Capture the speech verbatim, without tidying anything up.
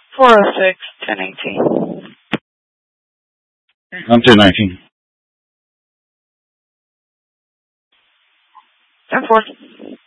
four oh six, ten eighteen. I'm ten nineteen. ten four.